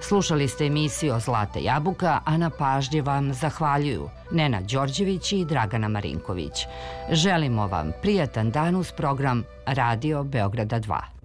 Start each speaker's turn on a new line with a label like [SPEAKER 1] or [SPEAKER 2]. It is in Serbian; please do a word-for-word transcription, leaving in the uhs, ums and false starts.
[SPEAKER 1] Slušali ste emisiju Zlata jabuka, a na pažnji vam zahvaljuju Nenad Đorđević i Dragana Marinković. Želimo vam prijatan dan uz program Radio Beograda dva.